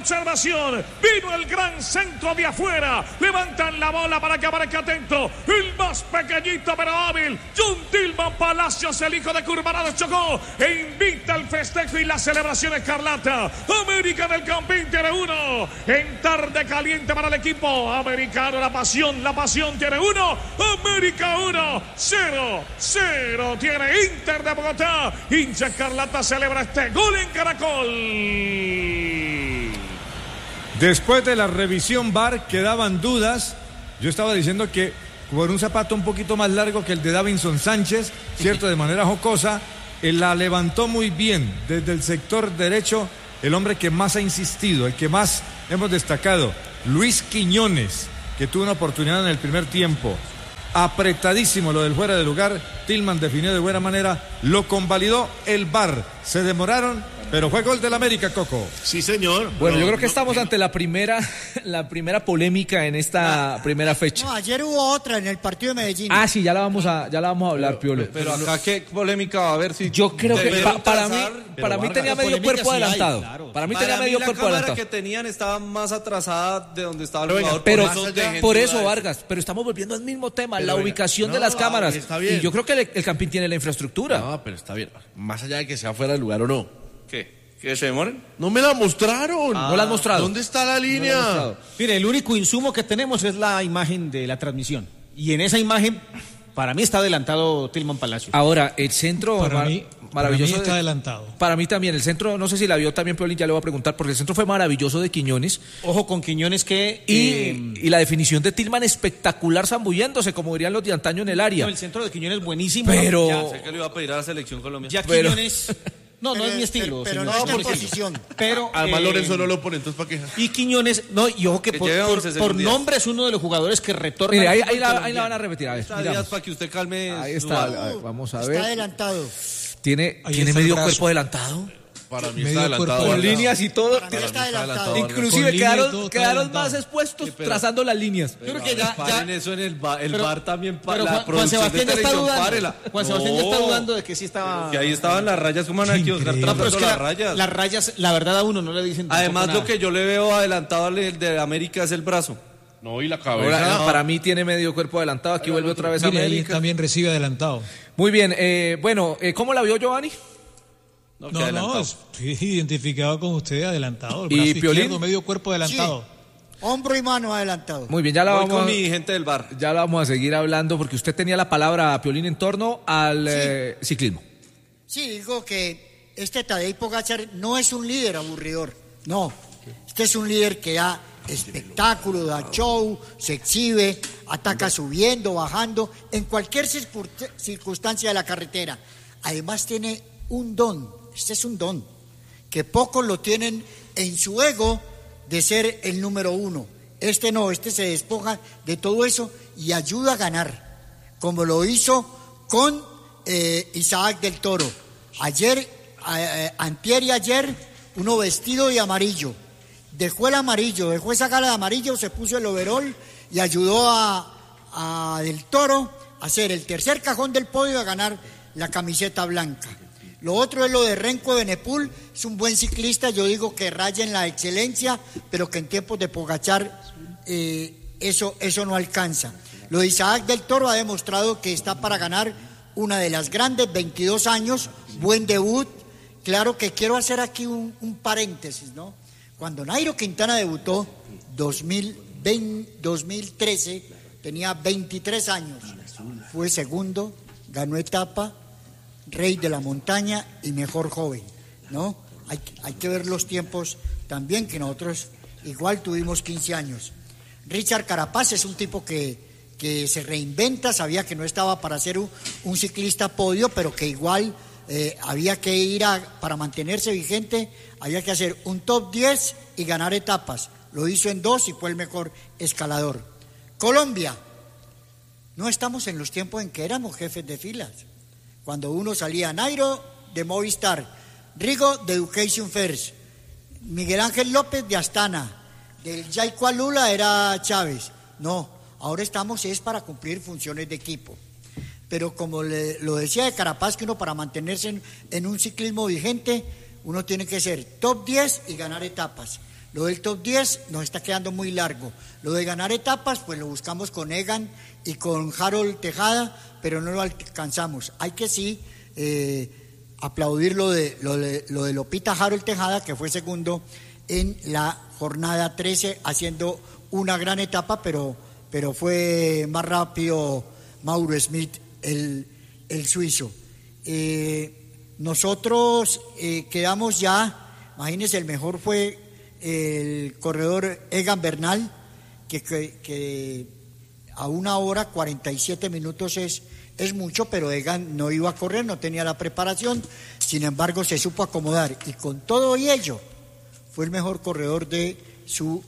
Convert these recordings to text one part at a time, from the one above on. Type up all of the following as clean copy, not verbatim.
observación. Vino el gran centro de afuera. Levantan la bola para que aparezca atento. El más pequeñito pero hábil. John Tillman Palacios, el hijo de Curvarado Chocó. E invita al festejo y la celebración escarlata. América del Campín tiene 1. En tarde caliente para el equipo americano. La pasión tiene 1. América 1. 0 tiene Inter de Bogotá. Hincha escarlata celebra este gol en Caracol. Después de la revisión VAR quedaban dudas. Yo estaba diciendo que por un zapato un poquito más largo que el de Davinson Sánchez, cierto, de manera jocosa, él la levantó muy bien desde el sector derecho. El hombre que más ha insistido, el que más hemos destacado, Luis Quiñones, que tuvo una oportunidad en el primer tiempo. Apretadísimo lo del fuera de lugar. Tillman definió de buena manera, lo convalidó el VAR. Se demoraron, pero fue gol del América, Coco. Sí, señor. Bueno, yo creo que estamos ante la primera polémica en esta primera fecha. No, ayer hubo otra en el partido de Medellín. Ah, sí, ya la vamos a hablar, Piolo. Pero acá qué polémica va a haber si yo creo que para mí tenía medio cuerpo adelantado. Claro. Para mí tenía medio cuerpo adelantado. La cámara que tenían estaba más atrasada de donde estaba el jugador. Pero por eso, Vargas, pero estamos volviendo al mismo tema, la ubicación de las cámaras. Y yo creo que el Campín tiene la infraestructura. No, pero está bien. Más allá de que sea fuera del lugar o no. ¿Qué? ¿Que se demoren? No me la mostraron. No la has mostrado. ¿Dónde está la línea? Mire, el único insumo que tenemos es la imagen de la transmisión. Y en esa imagen, para mí está adelantado Tillman Palacios. Ahora, el centro maravilloso. Para mí está adelantado. Para mí también, el centro, no sé si la vio también Piolín, ya le voy a preguntar, porque el centro fue maravilloso de Quiñones. Ojo con Quiñones que... Y la definición de Tillman espectacular, zambulléndose, como dirían los de antaño en el área. No, el centro de Quiñones es buenísimo. Pero... Ya sé que le iba a pedir a la selección Colombia. Ya Quiñones... No es mi estilo. Pero no es mi posición. Pero, además Lorenzo no lo pone, entonces ¿para qué? Y Quiñones, y ojo que por nombre es uno de los jugadores que retorna. Mire, ahí la van a repetir, a ver. Para que usted calme. Ahí está, vamos a ver. Está adelantado. ¿Tiene medio cuerpo adelantado? Para mí está adelantado. Con líneas y todo. Para mí está adelantado. Inclusive quedaron más expuestos trazando las líneas. Yo creo que ya eso en el VAR también para la Juan Sebastián ya está dudando. Juan Sebastián ya está dudando de que sí estaba. Que ahí estaban las rayas, ¿cómo van a equivocar trazando las rayas? Las rayas, la verdad a uno no le dicen. Además lo que yo le veo adelantado al de América es el brazo. No, y la cabeza. Ahora, para mí tiene medio cuerpo adelantado. Aquí vuelve otra vez América. Él también recibe adelantado. Muy bien. Bueno, ¿cómo la vio Giovanni? No, estoy identificado con usted, adelantado. El ¿Y brazo Piolín? izquierdo, medio cuerpo adelantado. Sí. Hombro y mano adelantado. Muy bien, ya la Voy vamos con mi gente del VAR. Ya la vamos a seguir hablando porque usted tenía la palabra, Piolín, en torno al ciclismo. Sí, digo que Tadej Pogačar no es un líder aburridor. No, este es un líder que da espectáculo, da show, se exhibe, ataca subiendo, bajando, en cualquier circunstancia de la carretera. Además tiene un don. Este es un don, que pocos lo tienen en su ego de ser el número 1. Este se despoja de todo eso y ayuda a ganar, como lo hizo con Isaac del Toro. Antier y ayer, uno vestido de amarillo. Dejó esa gala de amarillo, se puso el overol y ayudó a Del Toro a hacer el tercer cajón del podio y a ganar la camiseta blanca. Lo otro es lo de Renko Benepul, es un buen ciclista, yo digo que raya en la excelencia, pero que en tiempos de Pogačar eso no alcanza. Lo de Isaac del Toro ha demostrado que está para ganar una de las grandes, 22 años, buen debut. Claro que quiero hacer aquí un paréntesis, ¿no? Cuando Nairo Quintana debutó, 2013, tenía 23 años, fue segundo, ganó etapa, rey de la montaña y mejor joven, ¿no? Hay que ver los tiempos también, que nosotros igual tuvimos 15 años. Richard Carapaz es un tipo que se reinventa, sabía que no estaba para ser un ciclista podio, pero que igual había que ir para mantenerse vigente, había que hacer un top 10 y ganar etapas. Lo hizo en 2 y fue el mejor escalador. Colombia, no estamos en los tiempos en que éramos jefes de filas. Cuando uno salía, Nairo de Movistar, Rigo de Education First, Miguel Ángel López de Astana, del Yaico Lula era Chávez. No, ahora estamos es para cumplir funciones de equipo. Pero como lo decía de Carapaz, que uno para mantenerse en un ciclismo vigente, uno tiene que ser top 10 y ganar etapas. Lo del top 10 nos está quedando muy largo. Lo de ganar etapas, pues lo buscamos con Egan y con Harold Tejada, pero no lo alcanzamos. Hay que sí aplaudir lo de Lopita Harold Tejada, que fue segundo en la jornada 13, haciendo una gran etapa, pero fue más rápido Mauro Smith, el suizo. Nosotros quedamos ya, imagínense, el mejor fue el corredor Egan Bernal, que a 1 hora 47 minutos es mucho, pero Egan no iba a correr, no tenía la preparación, sin embargo se supo acomodar, y con todo y ello fue el mejor corredor de su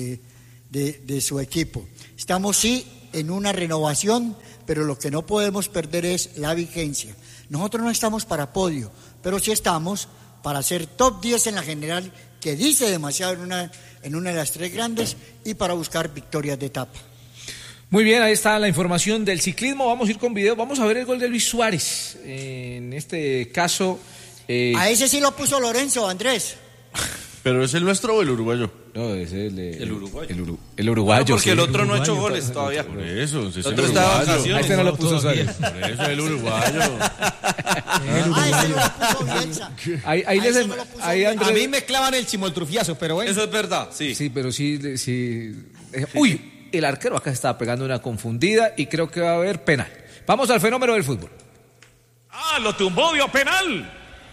equipo. Estamos sí en una renovación, pero lo que no podemos perder es la vigencia. Nosotros no estamos para podio, pero sí estamos para ser top 10 en la general, que dice demasiado en una de las 3 grandes, y para buscar victorias de etapa. Muy bien, ahí está la información del ciclismo. Vamos a ir con video, vamos a ver el gol de Luis Suárez. En este caso... A ese sí lo puso Lorenzo, Andrés. ¿Pero es el nuestro o el uruguayo? No, es el uruguayo. El uruguayo, no, porque sí. el otro no ha hecho goles todavía. Por eso, el otro está de vacaciones. Este no lo puso Suárez. Por eso es el uruguayo. Ese lo puso Bielsa. Ahí Andrés... A mí me clavan el chimoltrufiazo, pero bueno. Eso es verdad, sí. Sí, pero sí. Uy, el arquero acá estaba pegando una confundida y creo que va a haber penal. Vamos al fenómeno del fútbol. Lo tumbó, dio penal.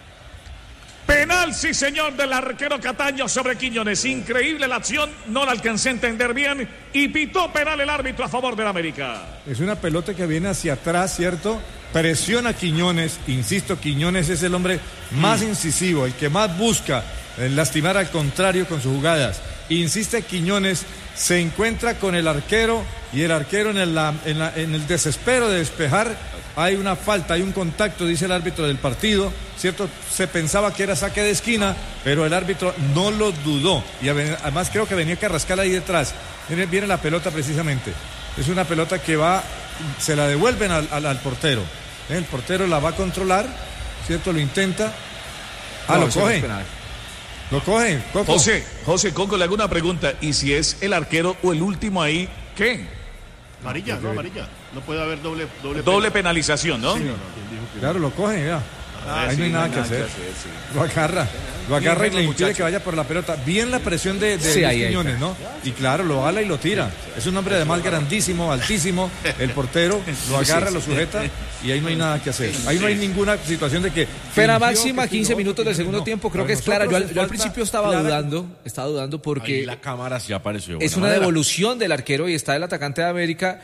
Penal, sí señor, del arquero Cataño sobre Quiñones. Increíble la acción, no la alcancé a entender bien, y pitó penal el árbitro a favor del América. Es una pelota que viene hacia atrás, ¿cierto? Presiona a Quiñones, insisto, Quiñones es el hombre más incisivo, el que más busca lastimar al contrario con sus jugadas. Insiste Quiñones, se encuentra con el arquero, y el arquero en el desespero de despejar, hay una falta, hay un contacto, dice el árbitro del partido, ¿cierto? Se pensaba que era saque de esquina, pero el árbitro no lo dudó, y además creo que venía Carrascal ahí detrás. Viene la pelota precisamente, es una pelota que se la devuelven al portero. El portero la va a controlar, ¿cierto? Lo intenta. Lo coge. Lo coge, Coco. José Coco, le hago una pregunta, ¿y si es el arquero o el último ahí, qué? Amarilla, no amarilla. No puede haber doble penalización, ¿no? Sí, Claro, lo coge, ya. Ahí no hay nada que hacer. Sí. Lo agarra y le impide que vaya por la pelota. Bien la presión de Quiñones, ¿no? Y claro, lo ala y lo tira. Es un hombre además grandísimo, altísimo. El portero lo agarra, lo sujeta, y ahí no hay nada que hacer. Ahí no hay ninguna situación de que... Pena máxima, 15 minutos del segundo tiempo, creo que es clara. Yo al principio estaba dudando porque... Ahí la cámara sí apareció. Es una devolución del arquero y está el atacante de América.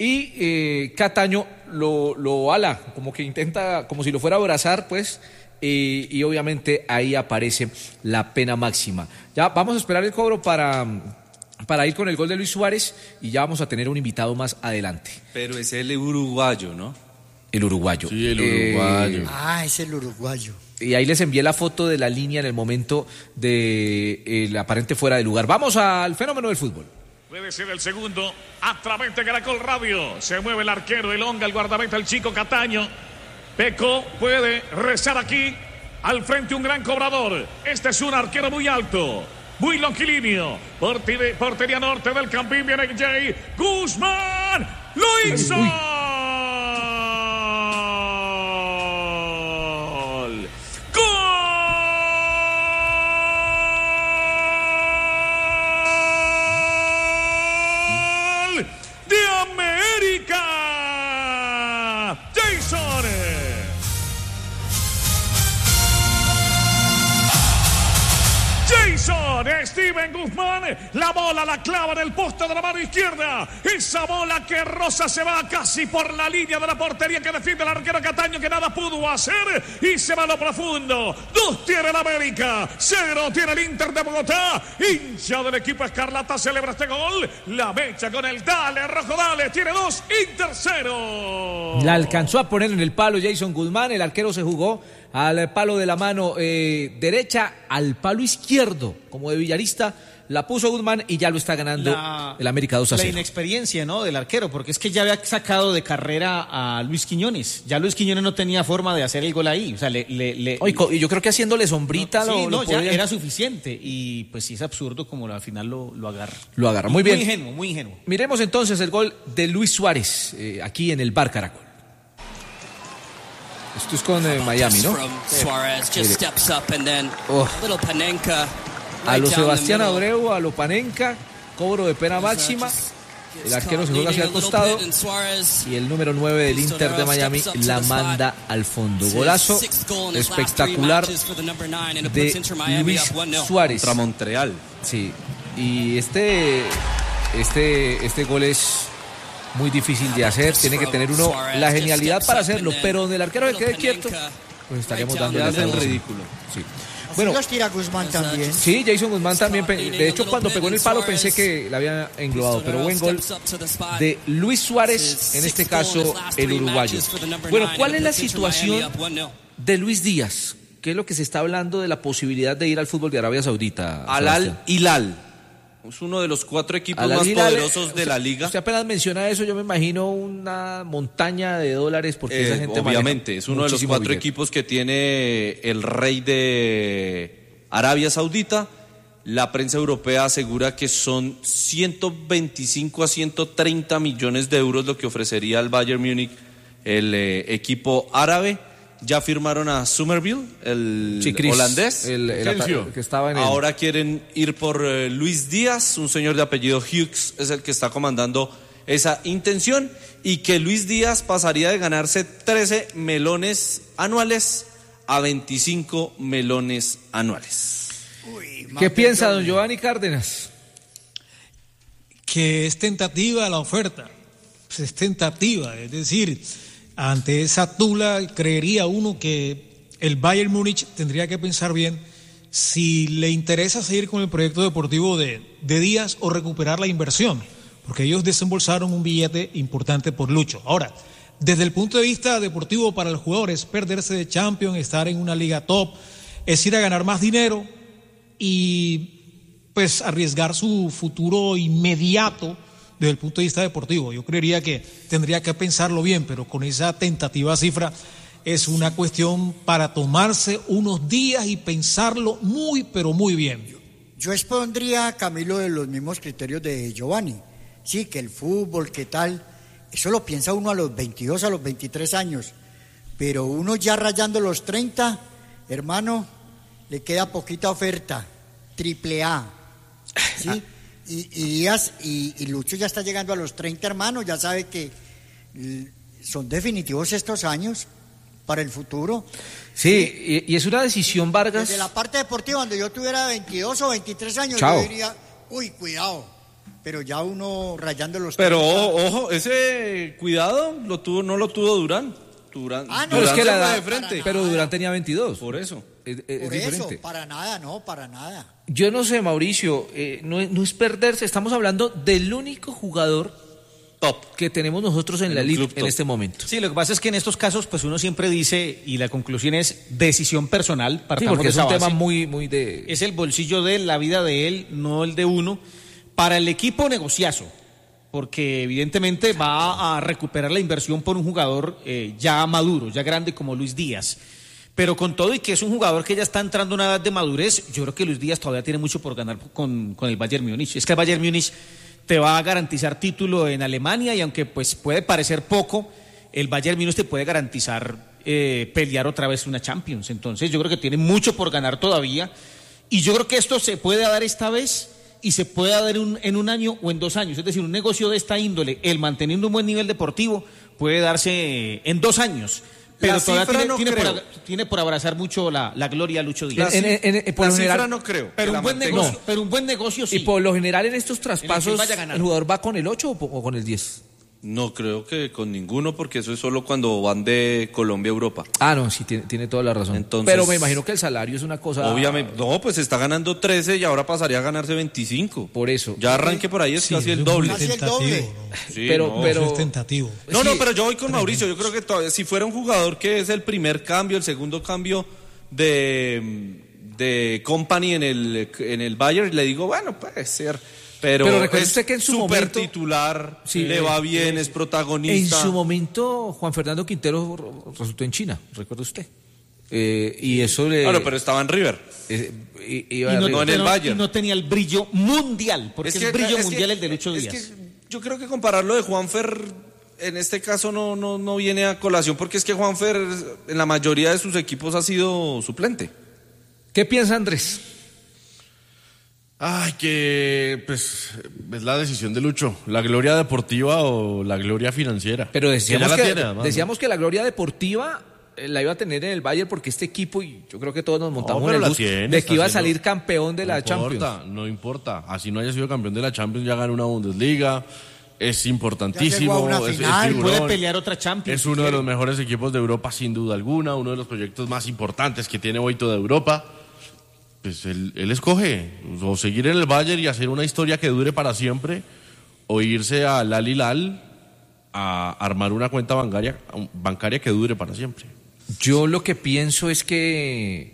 Y Cataño lo ala, como que intenta, como si lo fuera a abrazar, pues, y obviamente ahí aparece la pena máxima. Ya vamos a esperar el cobro para ir con el gol de Luis Suárez, y ya vamos a tener un invitado más adelante. Pero es el uruguayo, ¿no? El uruguayo. Sí, el uruguayo. Es el uruguayo. Y ahí les envié la foto de la línea en el momento de el aparente fuera de lugar. Vamos al fenómeno del fútbol. Puede ser el segundo a través de Caracol Radio. Se mueve el arquero, el Onga, el guardameta, el chico Cataño. Peco puede rezar aquí. Al frente un gran cobrador. Este es un arquero muy alto, muy longilíneo. Portería norte del Campín viene Jay Guzmán. ¡Lo hizo! Steven Guzmán, la bola la clava en el poste de la mano izquierda. Esa bola que roza se va casi por la línea de la portería que defiende el arquero Cataño, que nada pudo hacer, y se va a lo profundo. 2 tiene el América, 0 tiene el Inter de Bogotá. Hincha del equipo escarlata celebra este gol. La mecha con el dale, rojo dale, tiene 2, Inter 0. La alcanzó a poner en el palo Jason Guzmán, el arquero se jugó al palo de la mano derecha, al palo izquierdo, como de Villarista, la puso Guzmán y ya lo está ganando el América 2-0. La inexperiencia, ¿no?, del arquero, porque es que ya había sacado de carrera a Luis Quiñones. Ya Luis Quiñones no tenía forma de hacer el gol ahí. O sea, y yo creo que haciéndole sombrita ya era suficiente. Y pues sí es absurdo como al final lo agarra. Lo agarra, muy bien. Muy ingenuo. Miremos entonces el gol de Luis Suárez, aquí en el Bar Caracol. Esto es con Miami, ¿no? A lo Sebastián Abreu, a lo Panenka, cobro de pena máxima. El arquero se juega hacia el costado y el número 9 del Inter de Miami la manda al fondo. Golazo espectacular de Luis Suárez contra Montreal. Sí, y este gol es muy difícil de hacer, tiene que tener uno la genialidad para hacerlo, pero donde el arquero se quede quieto, pues estaríamos dándole el ridículo. Sí. Bueno, los tira Guzmán también. Sí, Jason Guzmán también. De hecho, cuando pegó en el palo pensé que la había englobado, pero buen gol de Luis Suárez, en este caso el uruguayo. Bueno, ¿cuál es la situación de Luis Díaz? ¿Qué es lo que se está hablando de la posibilidad de ir al fútbol de Arabia Saudita? Al Hilal. Es uno de los 4 equipos más poderosos de la liga. Usted apenas menciona eso, yo me imagino una montaña de dólares porque esa gente obviamente, es uno de los 4 equipos que tiene el rey de Arabia Saudita. La prensa europea asegura que son 125 a 130 millones de euros lo que ofrecería al Bayern Múnich el equipo árabe. Ya firmaron a Somerville, el holandés, que estaba en ahora quieren ir por Luis Díaz, un señor de apellido Hughes, es el que está comandando esa intención, y que Luis Díaz pasaría de ganarse 13 melones anuales a 25 melones anuales. ¿Qué piensa don Giovanni Cárdenas? Que es tentativa la oferta, pues es tentativa, es decir, ante esa tula creería uno que el Bayern Múnich tendría que pensar bien si le interesa seguir con el proyecto deportivo de Díaz o recuperar la inversión, porque ellos desembolsaron un billete importante por Lucho. Ahora, desde el punto de vista deportivo para el jugador es perderse de Champions, estar en una liga top, es ir a ganar más dinero y pues arriesgar su futuro inmediato desde el punto de vista deportivo. Yo creería que tendría que pensarlo bien, pero con esa tentativa cifra es una cuestión para tomarse unos días y pensarlo muy, pero muy bien. Yo expondría, Camilo, de los mismos criterios de Giovanni. Sí, que el fútbol, qué tal, eso lo piensa uno a los 22, a los 23 años, pero uno ya rayando los 30, hermano, le queda poquita oferta, AAA, ¿sí? Y Lucho ya está llegando a los 30, hermano, ya sabe que son definitivos estos años para el futuro. Sí, y es una decisión, Vargas. Desde la parte deportiva, donde yo tuviera 22 o 23 años, Chao. Yo diría, uy, cuidado, pero ya uno rayando los 30. Pero ojo, ese cuidado no lo tuvo Durán. Durán pero es que la edad de frente. Pero Durán tenía 22. Por eso. Por diferente. eso, para nada, no, para nada. Yo no sé, Mauricio, no es perderse, estamos hablando del único jugador top que tenemos nosotros en la liga en este momento. Sí, lo que pasa es que en estos casos pues uno siempre dice, y la conclusión es decisión personal, sí, porque es un tema muy de... Es el bolsillo de él, la vida de él, no el de uno. Para el equipo, negociazo, porque evidentemente va a recuperar la inversión por un jugador ya maduro, ya grande como Luis Díaz. Pero con todo y que es un jugador que ya está entrando a una edad de madurez, yo creo que Luis Díaz todavía tiene mucho por ganar con el Bayern Múnich. Es que el Bayern Múnich te va a garantizar título en Alemania y aunque pues puede parecer poco, el Bayern Múnich te puede garantizar pelear otra vez una Champions. Entonces yo creo que tiene mucho por ganar todavía y yo creo que esto se puede dar esta vez y se puede dar en un año o en 2 años. Es decir, un negocio de esta índole, el manteniendo un buen nivel deportivo, puede darse en 2 años. Pero todavía tiene por abrazar mucho la gloria a Lucho Díaz. La cifra no creo. Pero un buen negocio sí. Y por lo general en estos traspasos, ¿el jugador va con el 8 o con el 10? No creo que con ninguno, porque eso es solo cuando van de Colombia a Europa. Ah, no, sí, tiene toda la razón. Entonces, pero me imagino que el salario es una cosa... Obviamente, no, pues está ganando 13 y ahora pasaría a ganarse 25. Por eso. Ya arranque por ahí, es casi el doble. Casi el doble. ¿No? Sí, pero es tentativo. No, pero yo voy con Mauricio. Yo creo que si fuera un jugador que es el primer cambio, el segundo cambio de de Company en el Bayern, le digo, bueno, puede ser. Pero recuerde usted que en su súper momento titular, sí, le va bien, es protagonista. En su momento, Juan Fernando Quintero resultó en China, ¿recuerda usted? Y eso le... Claro, pero estaba en River. No en el Bayern. Y no tenía el brillo mundial, porque es el brillo mundial el de Lucho Díaz. Es que yo creo que compararlo de Juanfer en este caso no viene a colación, porque es que Juanfer en la mayoría de sus equipos ha sido suplente. ¿Qué piensa Andrés? Ay, que pues es la decisión de Lucho, la gloria deportiva o la gloria financiera. Pero decíamos tiene, que la gloria deportiva la iba a tener en el Bayern, porque este equipo, y yo creo que todos nos montamos en el bus, de que iba a salir campeón de la Champions. No importa, así no haya sido campeón de la Champions, ya ganó una Bundesliga, es importantísimo, puede pelear otra Champions. Es uno de los mejores equipos de Europa sin duda alguna, uno de los proyectos más importantes que tiene hoy toda Europa. Pues él escoge o seguir en el Bayern y hacer una historia que dure para siempre, o irse al Al Hilal a armar una cuenta bancaria que dure para siempre. Yo lo que pienso es que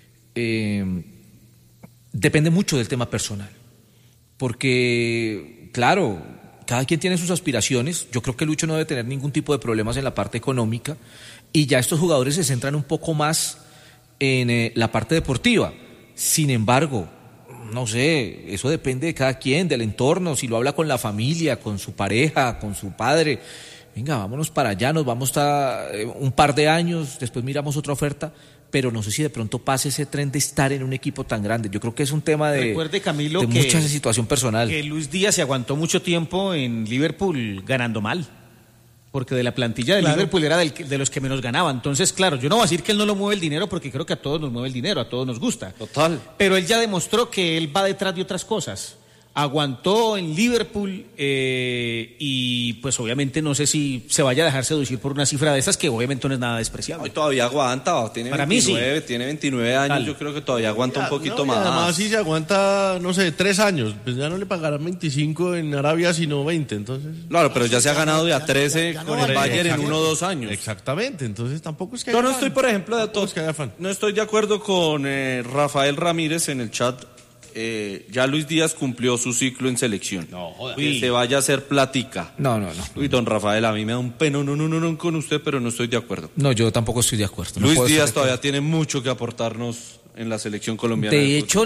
depende mucho del tema personal, porque claro, cada quien tiene sus aspiraciones. Yo creo que Lucho no debe tener ningún tipo de problemas en la parte económica, y ya estos jugadores se centran un poco más en la parte deportiva. Sin embargo, no sé, eso depende de cada quien, del entorno, si lo habla con la familia, con su pareja, con su padre. Venga, vámonos para allá, nos vamos a un par de años, después miramos otra oferta, pero no sé si de pronto pase ese tren de estar en un equipo tan grande. Yo creo que es un tema de, recuerde, Camilo, de mucha situación personal. Que Luis Díaz se aguantó mucho tiempo en Liverpool ganando mal, porque de la plantilla de Liverpool era de los que menos ganaba. Entonces, claro, yo no voy a decir que él no lo mueve el dinero, porque creo que a todos nos mueve el dinero, a todos nos gusta. Total. Pero él ya demostró que él va detrás de otras cosas. Aguantó en Liverpool y pues obviamente no sé si se vaya a dejar seducir por una cifra de esas, que obviamente no es nada despreciable. Hoy todavía aguanta, tiene 29 años, Yo creo que todavía aguanta un poquito más. Además, si se aguanta, no sé, 3 años, pues ya no le pagarán 25 en Arabia, sino 20, entonces. Claro, pero ya se ha ganado de a 13 con el Bayern en 1 o 2 años. Exactamente, entonces tampoco es que no estoy, por ejemplo, no estoy de acuerdo con Rafael Ramírez en el chat. Ya Luis Díaz cumplió su ciclo en selección. No, joda. Que se vaya a hacer plática. No. Uy, don Rafael, a mí me da un peno no con usted, pero no estoy de acuerdo. No, yo tampoco estoy de acuerdo. Luis Díaz todavía tiene mucho que aportarnos en la selección colombiana. De hecho,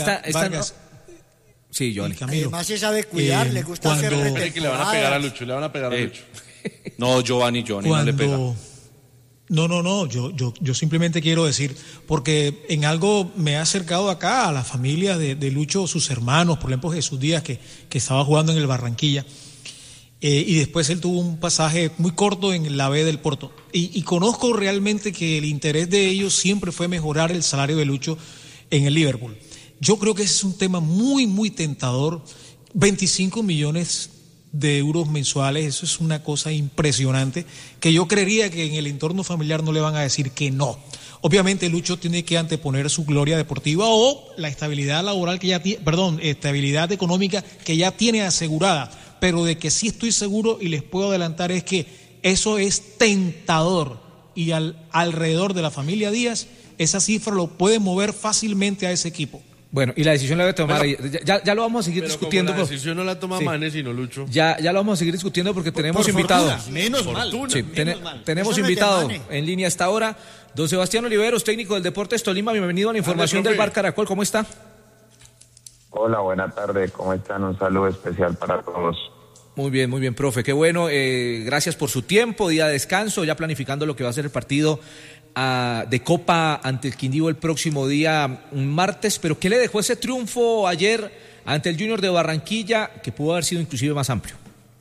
Sí, Johnny. Además se sabe cuidar, le gusta hacer retemporadas. Que le van a pegar a Lucho, No, Giovanni, no le pega. No, yo simplemente quiero decir, porque en algo me ha acercado acá a la familia de Lucho, sus hermanos, por ejemplo Jesús Díaz, que estaba jugando en el Barranquilla, y después él tuvo un pasaje muy corto en la B del Porto, y conozco realmente que el interés de ellos siempre fue mejorar el salario de Lucho en el Liverpool. Yo creo que ese es un tema muy, muy tentador. 25 millones de euros mensuales, eso es una cosa impresionante, que yo creería que en el entorno familiar no le van a decir que no. Obviamente Lucho tiene que anteponer su gloria deportiva o la estabilidad laboral que ya tiene, estabilidad económica que ya tiene asegurada, pero de que sí estoy seguro y les puedo adelantar es que eso es tentador, y alrededor de la familia Díaz esa cifra lo puede mover fácilmente a ese equipo. Bueno, y la decisión la debe tomar ya lo vamos a seguir discutiendo. La decisión no la toma Manes, sino Lucho. Ya lo vamos a seguir discutiendo porque tenemos invitado. Menos mal. Tenemos invitado en línea hasta ahora, don Sebastián Oliveros, técnico del Deportes Tolima. Bienvenido a la información del Bar Caracol. ¿Cómo está? Hola, buena tarde. ¿Cómo están? Un saludo especial para todos. Muy bien, profe. Qué bueno. Gracias por su tiempo, día de descanso, ya planificando lo que va a ser el partido de Copa ante el Quindío el próximo día, un martes. Pero ¿qué le dejó ese triunfo ayer ante el Junior de Barranquilla, que pudo haber sido inclusive más amplio?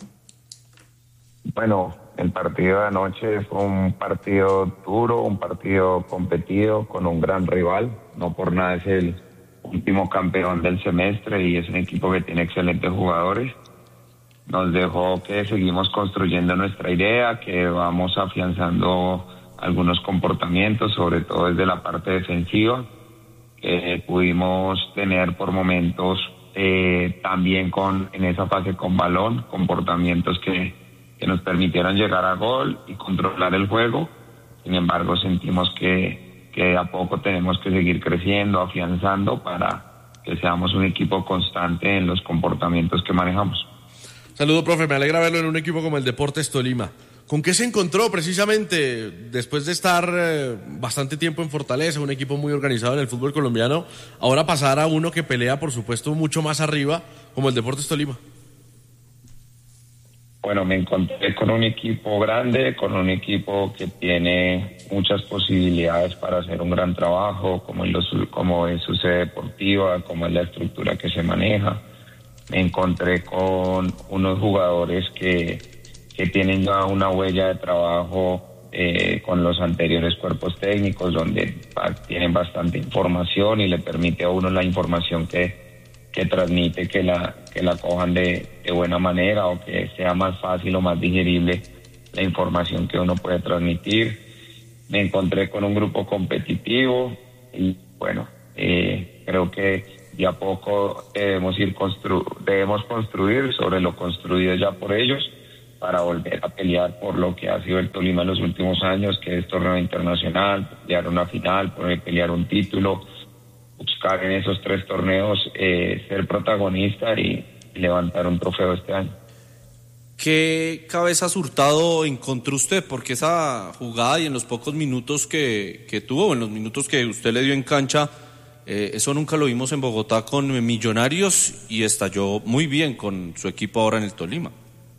Bueno, el partido de anoche fue un partido duro, un partido competido con un gran rival. No por nada es el último campeón del semestre y es un equipo que tiene excelentes jugadores. Nos dejó que seguimos construyendo nuestra idea, que vamos afianzando algunos comportamientos, sobre todo desde la parte defensiva, que pudimos tener por momentos también en esa fase con balón, comportamientos que nos permitieron llegar a gol y controlar el juego. Sin embargo, sentimos que que a poco tenemos que seguir creciendo, afianzando para que seamos un equipo constante en los comportamientos que manejamos. Saludo, profe, me alegra verlo en un equipo como el Deportes Tolima. ¿Con qué se encontró precisamente después de estar bastante tiempo en Fortaleza, un equipo muy organizado en el fútbol colombiano, ahora pasar a uno que pelea, por supuesto, mucho más arriba, como el Deportes Tolima? Bueno, me encontré con un equipo grande, con un equipo que tiene muchas posibilidades para hacer un gran trabajo, como es su sede deportiva, como es la estructura que se maneja. Me encontré con unos jugadores que tienen ya una huella de trabajo con los anteriores cuerpos técnicos, donde tienen bastante información y le permite a uno la información que transmite que la cojan de buena manera, o que sea más fácil o más digerible la información que uno puede transmitir. Me encontré con un grupo competitivo y bueno, creo que de a poco debemos construir sobre lo construido ya por ellos, para volver a pelear por lo que ha sido el Tolima en los últimos años, que es torneo internacional, pelear una final, pelear un título, buscar en esos 3 torneos ser protagonista y levantar un trofeo este año. ¿Qué cabezas Hurtado encontró usted? Porque esa jugada y en los pocos minutos que tuvo, en los minutos que usted le dio en cancha, eso nunca lo vimos en Bogotá con Millonarios, y estalló muy bien con su equipo ahora en el Tolima.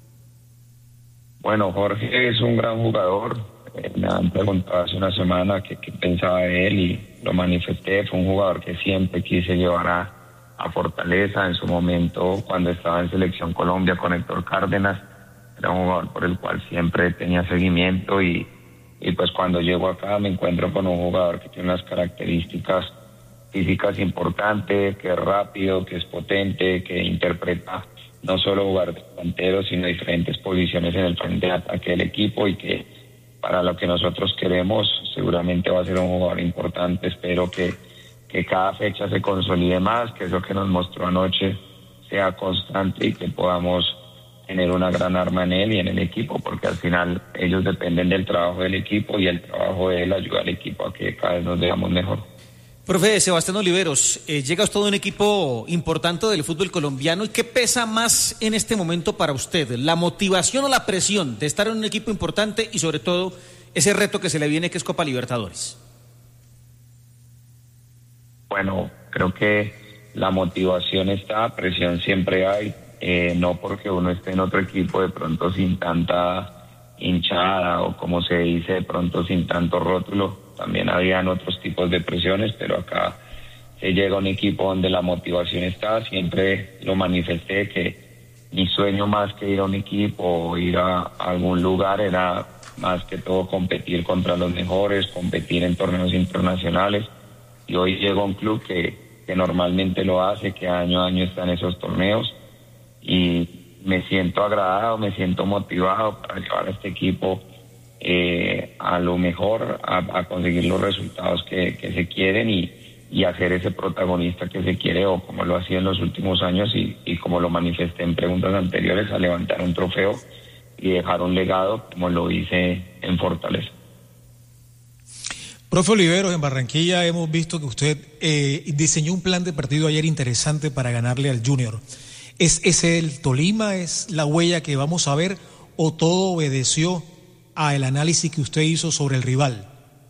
Bueno, Jorge es un gran jugador. Me han preguntado hace una semana qué pensaba de él y lo manifesté. Fue un jugador que siempre quise llevar a Fortaleza. En su momento, cuando estaba en Selección Colombia con Héctor Cárdenas, era un jugador por el cual siempre tenía seguimiento y pues cuando llego acá me encuentro con un jugador que tiene unas características físicas importantes, que es rápido, que es potente, que interpreta no solo jugar de delantero, sino diferentes posiciones en el frente de ataque del equipo, y que para lo que nosotros queremos seguramente va a ser un jugador importante. Espero que cada fecha se consolide más, que eso que nos mostró anoche sea constante y que podamos tener una gran arma en él y en el equipo, porque al final ellos dependen del trabajo del equipo, y el trabajo de él ayuda al equipo a que cada vez nos veamos mejor. Profe Sebastián Oliveros, llega usted a un equipo importante del fútbol colombiano, ¿y qué pesa más en este momento para usted? ¿La motivación o la presión de estar en un equipo importante y sobre todo ese reto que se le viene, que es Copa Libertadores? Bueno, creo que la motivación está, presión siempre hay, no porque uno esté en otro equipo de pronto sin tanta hinchada o como se dice de pronto sin tanto rótulo. También habían otros tipos de presiones, pero acá se llega a un equipo donde la motivación está. Siempre lo manifesté que mi sueño más que ir a un equipo o ir a algún lugar era más que todo competir contra los mejores, competir en torneos internacionales. Y hoy llego a un club que normalmente lo hace, que año a año está en esos torneos, y me siento agradado, me siento motivado para llevar a este equipo a lo mejor, a conseguir los resultados que se quieren y hacer ese protagonista que se quiere, o como lo ha sido en los últimos años y como lo manifesté en preguntas anteriores, a levantar un trofeo y dejar un legado como lo hice en Fortaleza. Profe Oliveros, en Barranquilla hemos visto que usted diseñó un plan de partido ayer interesante para ganarle al Junior. ¿Es ese el Tolima? ¿Es la huella que vamos a ver? ¿O todo obedeció al análisis que usted hizo sobre el rival?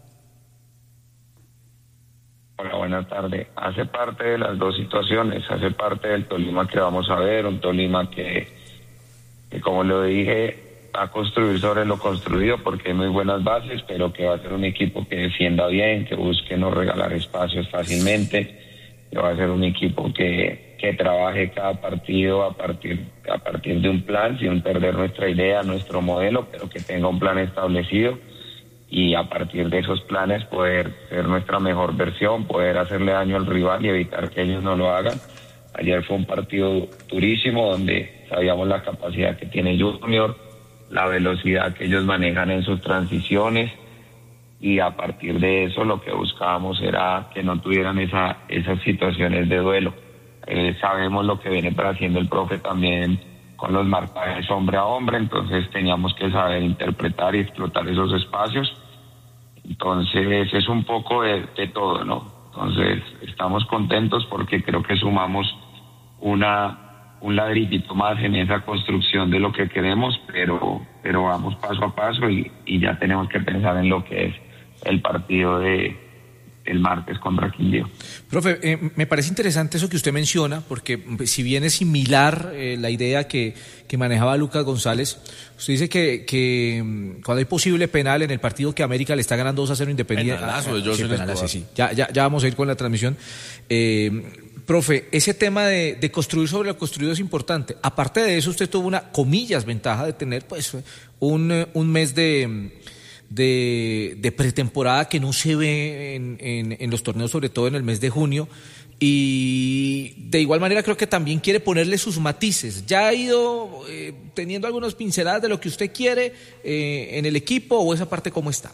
Hola, buenas tardes. Hace parte de las dos situaciones, hace parte del Tolima que vamos a ver, un Tolima que como lo dije, va a construir sobre lo construido porque hay muy buenas bases, pero que va a ser un equipo que defienda bien, que busque no regalar espacios fácilmente, que va a ser un equipo que trabaje cada partido a partir de un plan, sin perder nuestra idea, nuestro modelo, pero que tenga un plan establecido y a partir de esos planes poder ser nuestra mejor versión, poder hacerle daño al rival y evitar que ellos no lo hagan. Ayer fue un partido durísimo donde sabíamos la capacidad que tiene Junior, la velocidad que ellos manejan en sus transiciones, y a partir de eso lo que buscábamos era que no tuvieran esas situaciones de duelo. Sabemos lo que viene haciendo el profe también con los marcajes hombre a hombre, entonces teníamos que saber interpretar y explotar esos espacios, Entonces es un poco de todo, ¿no? Entonces estamos contentos porque creo que sumamos un ladrillito más en esa construcción de lo que queremos, pero vamos paso a paso y ya tenemos que pensar en lo que es el partido el martes contra Quindío. Profe, me parece interesante eso que usted menciona, porque si bien es similar la idea que manejaba Lucas González, usted dice que cuando hay posible penal en el partido que América le está ganando 2-0 Independiente. Penalazo de Joseph Escobar. Sí. Ya vamos a ir con la transmisión. Profe, ese tema de construir sobre lo construido es importante. Aparte de eso, usted tuvo una, comillas, ventaja de tener pues un mes de pretemporada que no se ve en los torneos, sobre todo en el mes de junio, y de igual manera creo que también quiere ponerle sus matices. ¿Ya ha ido teniendo algunas pinceladas de lo que usted quiere en el equipo, o esa parte cómo está?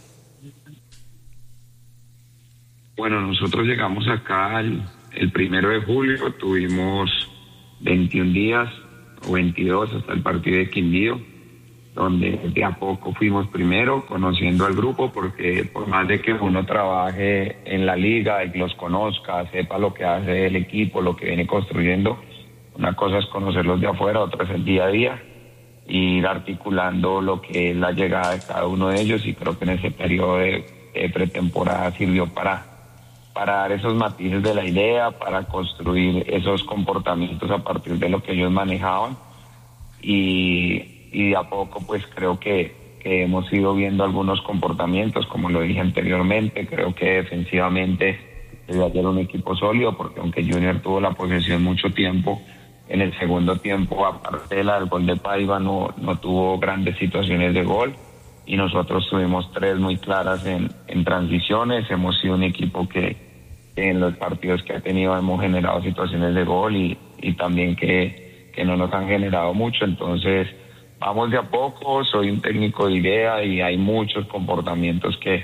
Bueno, nosotros llegamos acá el 1 de julio, tuvimos 21 días o 22 hasta el partido de Quindío, donde de a poco fuimos primero conociendo al grupo, porque por más de que uno trabaje en la liga y los conozca, sepa lo que hace el equipo, lo que viene construyendo, una cosa es conocerlos de afuera, otra es el día a día, y ir articulando lo que es la llegada de cada uno de ellos, y creo que en ese periodo de pretemporada sirvió para dar esos matices de la idea, para construir esos comportamientos a partir de lo que ellos manejaban, y de a poco pues creo que hemos ido viendo algunos comportamientos, como lo dije anteriormente. Creo que defensivamente debe ser un equipo sólido, porque aunque Junior tuvo la posesión mucho tiempo, en el segundo tiempo, aparte del gol de Paiva, no tuvo grandes situaciones de gol, y nosotros tuvimos 3 muy claras en transiciones. Hemos sido un equipo que en los partidos que ha tenido hemos generado situaciones de gol, y también que no nos han generado mucho. Entonces vamos de a poco, soy un técnico de idea y hay muchos comportamientos que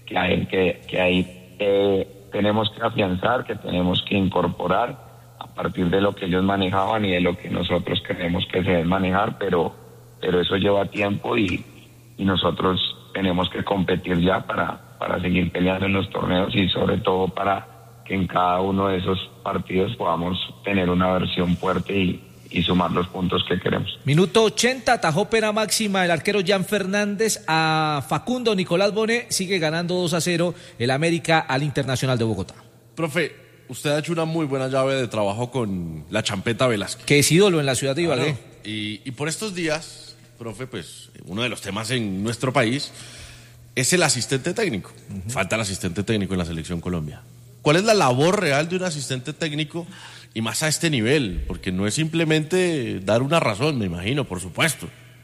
tenemos que afianzar, que tenemos que incorporar a partir de lo que ellos manejaban y de lo que nosotros creemos que se debe manejar, pero eso lleva tiempo y nosotros tenemos que competir ya para seguir peleando en los torneos, y sobre todo para que en cada uno de esos partidos podamos tener una versión fuerte y sumar los puntos que queremos. Minuto 80, atajó pena máxima el arquero Jan Fernández a Facundo Nicolás Bonet. Sigue ganando 2-0 el América al Internacional de Bogotá. Profe, usted ha hecho una muy buena llave de trabajo con la Champeta Velázquez, que es ídolo en la ciudad de Ibagué. Y por estos días, profe, pues uno de los temas en nuestro país es el asistente técnico. Falta el asistente técnico en la Selección Colombia. ¿Cuál es la labor real de un asistente técnico? Y más a este nivel, porque no es simplemente dar una razón, me imagino, por supuesto.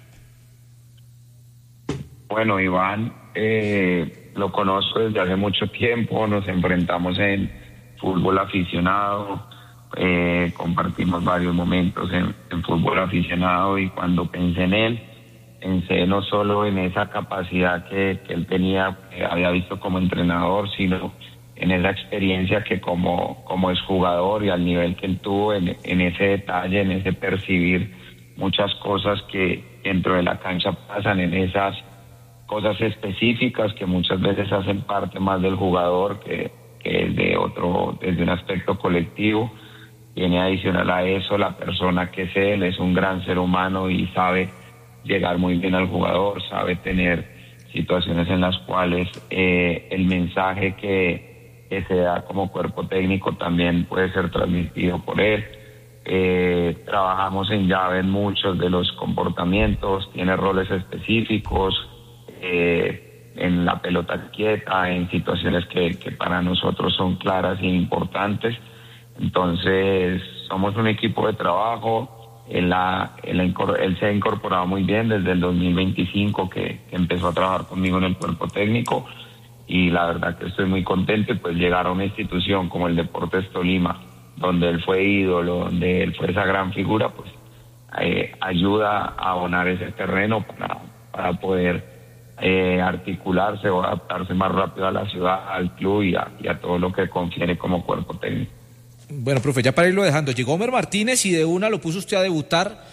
Bueno, Iván, lo conozco desde hace mucho tiempo, nos enfrentamos en fútbol aficionado, compartimos varios momentos en fútbol aficionado, y cuando pensé en él, pensé no solo en esa capacidad que él tenía, que había visto como entrenador, sino en esa experiencia que como exjugador, y al nivel que él tuvo en ese detalle, en ese percibir muchas cosas que dentro de la cancha pasan, en esas cosas específicas que muchas veces hacen parte más del jugador que desde un aspecto colectivo. Tiene adicional a eso la persona que es él, es un gran ser humano y sabe llegar muy bien al jugador, sabe tener situaciones en las cuales el mensaje que se da como cuerpo técnico también puede ser transmitido por él. Trabajamos en llave en muchos de los comportamientos, tiene roles específicos, en la pelota quieta, en situaciones que para nosotros son claras e importantes. Entonces somos un equipo de trabajo. Él se ha incorporado muy bien desde el 2025 que empezó a trabajar conmigo en el cuerpo técnico, y la verdad que estoy muy contento. Pues llegar a una institución como el Deportes Tolima, donde él fue ídolo, donde él fue esa gran figura, pues ayuda a abonar ese terreno para poder articularse o adaptarse más rápido a la ciudad, al club y a todo lo que confiere como cuerpo técnico. Bueno, profe, ya para irlo dejando, llegó Homer Martínez y de una lo puso usted a debutar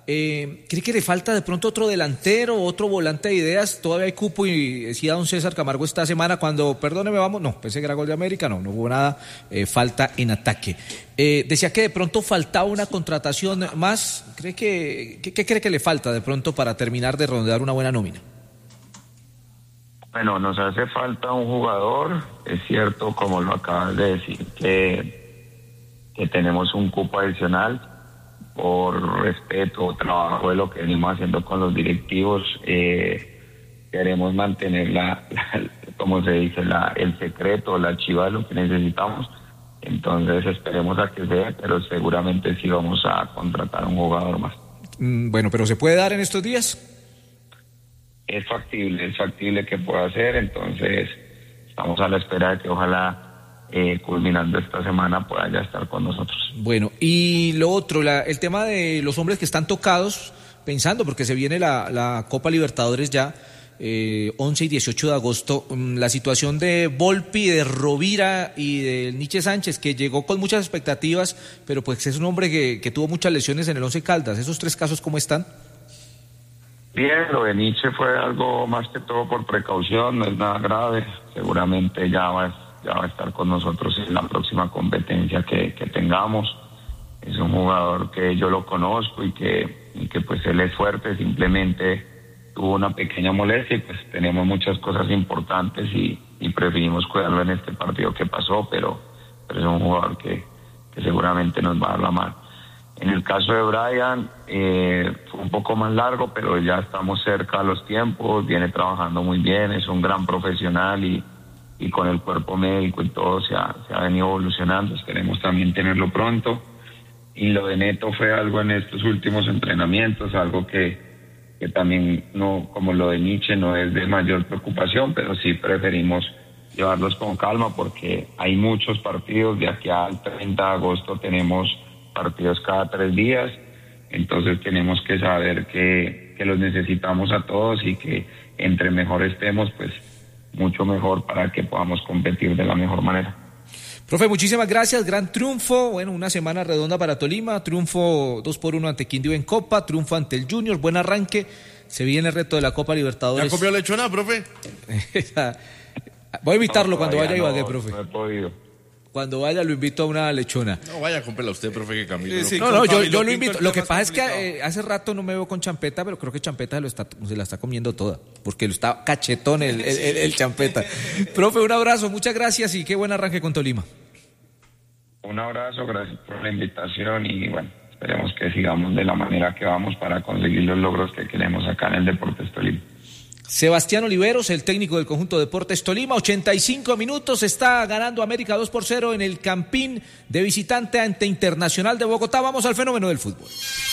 ¿Cree que le falta de pronto otro delantero, otro volante de ideas? Todavía hay cupo y decía don César Camargo esta semana cuando, perdóneme, vamos, no, pensé que era gol de América, no hubo nada, falta en ataque. Decía que de pronto faltaba una contratación más. ¿Qué cree que le falta de pronto para terminar de redondear una buena nómina? Bueno, nos hace falta un jugador, es cierto, como lo acabas de decir, que tenemos un cupo adicional por respeto o trabajo de lo que venimos haciendo con los directivos. Queremos mantener como se dice, el secreto, la chiva de lo que necesitamos. Entonces esperemos a que sea, pero seguramente sí vamos a contratar a un jugador más. Bueno, pero ¿se puede dar en estos días? Es factible que pueda ser, entonces estamos a la espera de que ojalá culminando esta semana pueda ya estar con nosotros. Bueno, y lo otro, el tema de los hombres que están tocados, pensando, porque se viene la Copa Libertadores ya, 11 y 18 de agosto, la situación de Volpi, de Rovira y de Nietzsche Sánchez, que llegó con muchas expectativas, pero pues es un hombre que tuvo muchas lesiones en el Once Caldas. ¿Esos tres casos cómo están? Bien, lo de Nietzsche fue algo más que todo por precaución, no es nada grave, seguramente ya va a estar con nosotros en la próxima competencia que tengamos. Es un jugador que yo lo conozco y que pues él es fuerte, simplemente tuvo una pequeña molestia y pues tenemos muchas cosas importantes y preferimos cuidarlo en este partido que pasó, pero es un jugador que seguramente nos va a dar la mano. En el caso de Brian, fue un poco más largo, pero ya estamos cerca a los tiempos, viene trabajando muy bien, es un gran profesional y con el cuerpo médico y todo se ha venido evolucionando, esperemos también tenerlo pronto. Y lo de Neto fue algo en estos últimos entrenamientos, algo que también, no como lo de Nietzsche, no es de mayor preocupación, pero sí preferimos llevarlos con calma porque hay muchos partidos, de aquí al 30 de agosto tenemos partidos cada 3 días, entonces tenemos que saber que los necesitamos a todos y que entre mejor estemos, pues mucho mejor para que podamos competir de la mejor manera. Profe, muchísimas gracias, gran triunfo, bueno, una semana redonda para Tolima, triunfo 2-1 ante Quindío en Copa, triunfo ante el Junior, buen arranque, se viene el reto de la Copa Libertadores. ¿Ya comió lechona, profe? Voy a invitarlo cuando vaya a Ibagué, profe. No he podido. Cuando vaya lo invito a una lechona. No, vaya, cómprela usted, profe, que Camilo. Sí, no, yo lo invito. Lo que pasa es que hace rato no me veo con Champeta, pero creo que Champeta se la está comiendo toda, porque lo está cachetón el Champeta. Profe, un abrazo, muchas gracias y qué buen arranque con Tolima. Un abrazo, gracias por la invitación y bueno, esperemos que sigamos de la manera que vamos para conseguir los logros que queremos acá en el Deportes Tolima. Sebastián Oliveros, el técnico del conjunto Deportes Tolima, 85 minutos, está ganando América 2-0 en el Campín de visitante ante Internacional de Bogotá. Vamos al fenómeno del fútbol.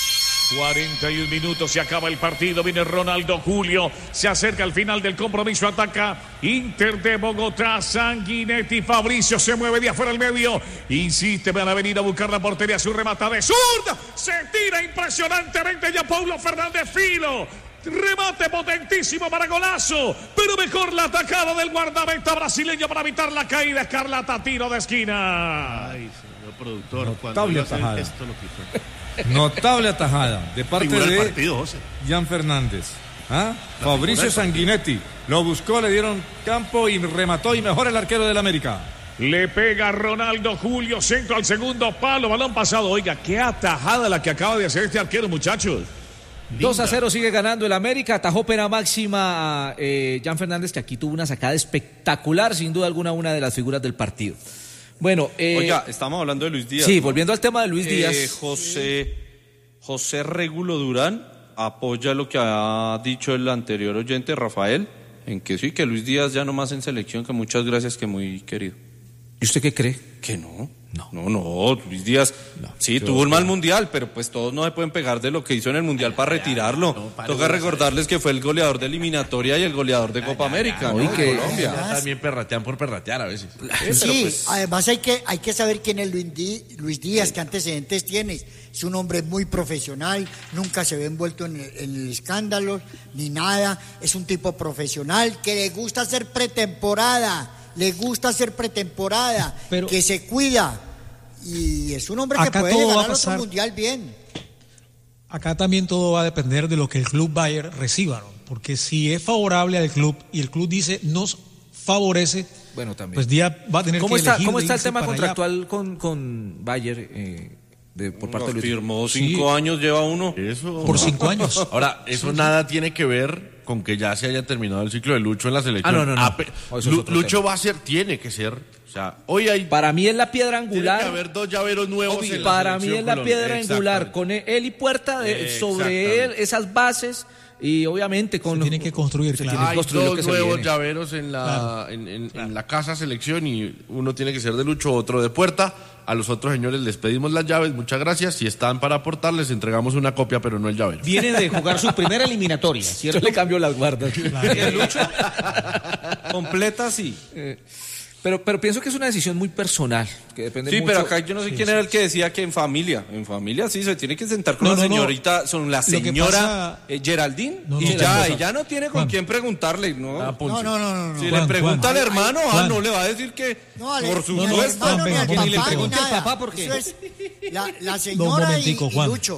41 minutos, se acaba el partido, viene Ronaldo Julio, se acerca al final del compromiso, ataca Inter de Bogotá, Sanguinetti, Fabricio se mueve de afuera al medio, insiste, van a venir a buscar la portería, su remata de zurda, se tira impresionantemente ya Paulo Fernández Filo. Remate potentísimo para golazo, pero mejor la atacada del guardameta brasileño para evitar la caída. Escarlata, tiro de esquina. Ay, señor productor, notable atajada. Notable atajada de parte de partido, Jan Fernández. Fabricio Sanguinetti lo buscó, le dieron campo y remató y mejor el arquero del América. Le pega Ronaldo Julio, centro al segundo palo, balón pasado. Oiga, qué atajada la que acaba de hacer este arquero, muchachos. 2-0 sigue ganando el América, atajó pena máxima a Jan Fernández, que aquí tuvo una sacada espectacular, sin duda alguna, una de las figuras del partido. Bueno, oiga, estamos hablando de Luis Díaz. Sí, ¿no? Volviendo al tema de Luis Díaz. José Régulo Durán apoya lo que ha dicho el anterior oyente, Rafael, en que sí, que Luis Díaz ya no más en selección, que muchas gracias, que muy querido. ¿Y usted qué cree? Que no. No, Luis Díaz sí tuvo un mal mundial, pero pues todos no se pueden pegar de lo que hizo en el mundial para retirarlo. Toca recordarles que fue el goleador de eliminatoria y el goleador de Copa América, ¿no? Colombia. También perratean por perratear a veces. Sí, pues, además hay que saber quién es Luis Díaz, qué antecedentes tiene. Es un hombre muy profesional, nunca se ve envuelto en el escándalo ni nada. Es un tipo profesional que le gusta hacer pretemporada. Pero que se cuida y es un hombre que puede ganar otro mundial bien. acá también todo va a depender de lo que el club Bayern reciba, ¿no? Porque si es favorable al club y el club dice nos favorece, bueno, también. Pues Díaz va a tener que elegir. ¿Cómo está el tema para contractual con Bayern por parte de Lucho? Firmó 5 años, lleva uno. Eso. Por 5 años. Ahora, eso nada tiene que ver con que ya se haya terminado el ciclo de Lucho en la selección. No. Lucho va a ser, tiene que ser. O sea, hoy hay. Para mí es la piedra angular. Tiene que haber 2 llaveros nuevos. En la para mí selección es la piedra colombiana. angular. Con él y Puerta, sobre él, esas bases. Y obviamente se tiene que construir, claro. Hay 2 nuevos llaveros en la casa selección y uno tiene que ser de Lucho, otro de Puerta. A los otros señores les pedimos las llaves, muchas gracias. Si están para aportar, les entregamos una copia, pero no el llavero. Viene de jugar su primera eliminatoria, ¿cierto? Yo le cambio las guardas. Lucho. Completa, sí. Pero pienso que es una decisión muy personal, que depende mucho. Pero acá yo no sé quién era el que decía que en familia sí se tiene que sentar con la señorita, son la señora Geraldine, y ya no tiene con quién preguntarle, ¿no? Si le pregunta al hermano, no le va a decir que por supuesto, ni le pregunte al papá porque la señora y Lucho.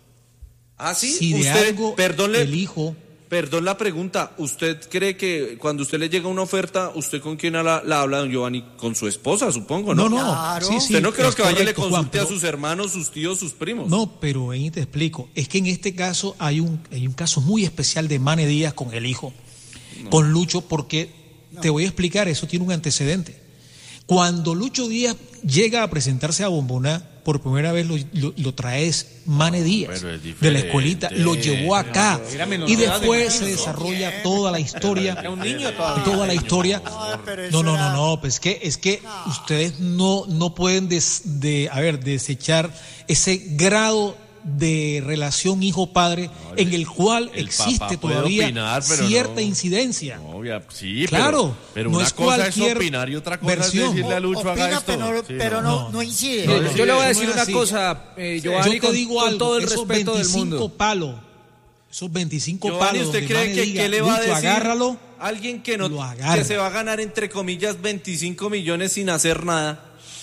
¿Ah, sí? Si de algo el hijo... Perdón la pregunta, ¿usted cree que cuando usted le llega una oferta, usted con quién la habla, don Giovanni? Con su esposa, supongo, ¿no? No. Claro. Sí, usted no creo que vaya y le consulte Juan, a sus hermanos, sus tíos, sus primos. No, pero ahí te explico. Es que en este caso hay un caso muy especial de Mane Díaz con el hijo, con Lucho, porque te voy a explicar, eso tiene un antecedente. Cuando Lucho Díaz llega a presentarse a Bomboná, por primera vez lo traes Mane Díaz de la escuelita, lo llevó acá y después se desarrolla toda la historia. Era un niño todavía. Toda la historia. No, pues es que ustedes no pueden desechar ese grado de relación hijo-padre en el cual existe todavía opinar, cierta incidencia. Sí, claro, pero no una es cosa es cualquier opinar y otra cosa versión. es decirle a Lucho haga esto. Pero no incide. Yo le voy a decir una cosa, Giovanni, yo te digo con algo, todo el esos respeto 25 del mundo. Esos 25 Giovanni, palos. ¿usted cree que qué le va a decir agárralo, alguien que se va a ganar entre comillas 25 millones sin hacer nada?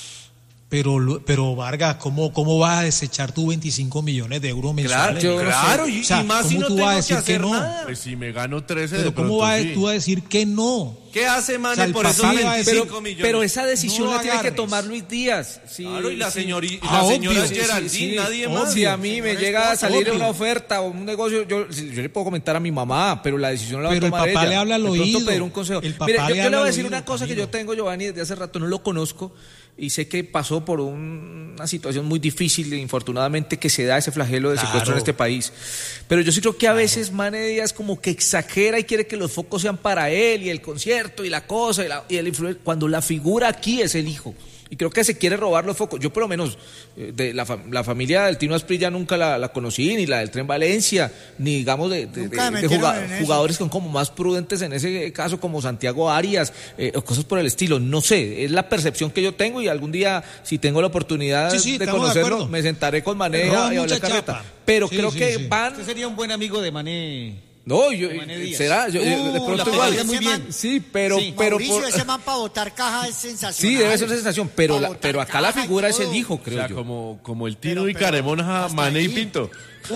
Pero Vargas, ¿cómo vas a desechar tú 25 millones de euros mensuales? Claro, y más si no tengo que hacer nada. Pues si me gano 13 pero de ¿cómo vas tú a decir que no? ¿Qué hace Mane por esos 25 millones? Pero esa decisión la tiene que tomar Luis Díaz. Claro, y la señora Geraldine, nadie más. Si a mí me llega a salir una oferta o un negocio, yo le puedo comentar a mi mamá, pero la decisión la va a tomar ella. Pero el papá le habla al oído. Pedir un consejo. Mire, yo le voy a decir una cosa que yo tengo, Giovanni, desde hace rato, no lo conozco, y sé que pasó por una situación muy difícil, infortunadamente, que se da ese flagelo de secuestro en este país. Pero yo sí creo que a veces Mane Díaz como que exagera y quiere que los focos sean para él, y el concierto, y la cosa, y el influencer, cuando la figura aquí es el hijo. Y creo que se quiere robar los focos. Yo por lo menos, de la familia del Tino Asprilla nunca la conocí, ni la del Tren Valencia, ni digamos de jugadores que son como más prudentes en ese caso, como Santiago Arias, o cosas por el estilo. No sé, es la percepción que yo tengo, y algún día, si tengo la oportunidad de conocerlo, me sentaré con Mané y hablar carreta. Pero creo que van... Usted sería un buen amigo de Mané. No, será, de pronto igual. Muy bien. Sí, pero Mauricio, ese man para botar caja es sensacional. Sí, debe ser una sensación, pero acá la figura es el hijo, creo yo. Como el Tino y Caremona, Mané y Pinto.